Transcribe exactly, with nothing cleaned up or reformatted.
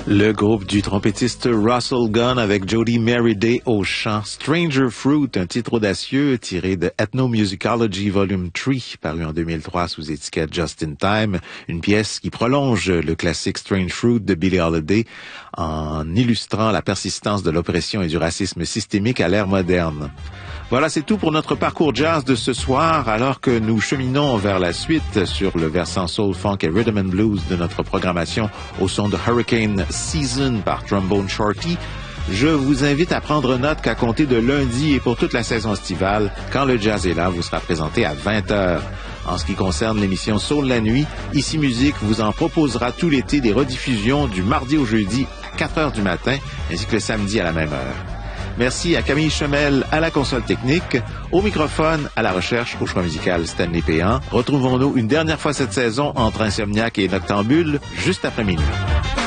Le groupe du trompettiste Russell Gunn avec Jody Merriday au chant. Stranger Fruit, un titre audacieux tiré de Ethnomusicology Volume trois, paru en deux mille trois sous étiquette Just in Time, une pièce qui prolonge le classique Strange Fruit de Billie Holiday en illustrant la persistance de l'oppression et du racisme systémique à l'ère moderne. Voilà, c'est tout pour notre parcours jazz de ce soir, alors que nous cheminons vers la suite sur le versant soul, funk et rhythm and blues de notre programmation au son de Hurricane Season par Trombone Shorty. Je vous invite à prendre note qu'à compter de lundi et pour toute la saison estivale, quand le jazz est là, vous sera présenté à vingt heures. En ce qui concerne l'émission Soul la nuit, Ici Musique vous en proposera tout l'été des rediffusions du mardi au jeudi à quatre heures du matin, ainsi que le samedi à la même heure. Merci à Camille Chemel à la console technique, au microphone, à la recherche, au choix musical Stanley Péan. Retrouvons-nous une dernière fois cette saison entre Insomniac et Noctambule, juste après minuit.